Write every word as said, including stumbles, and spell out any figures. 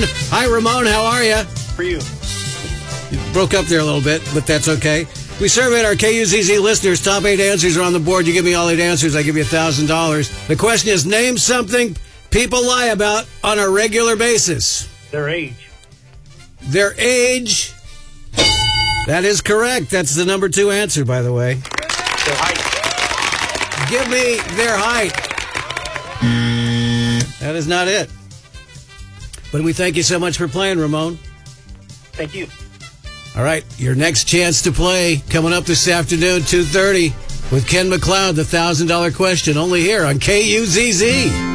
Hi, Ramon. How are you? For you. You broke up there a little bit, but that's okay. We surveyed our K U Z Z listeners. Top eight answers are on the board. You give me all eight answers, I give you one thousand dollars. The question is, name something people lie about on a regular basis. Their age. Their age. That is correct. That's the number two answer, by the way. Their height. Give me their height. That is not it. But we thank you so much for playing, Ramon. Thank you. All right, your next chance to play coming up this afternoon, two thirty, with Ken McLeod, the one thousand dollars question, only here on K U Z Z.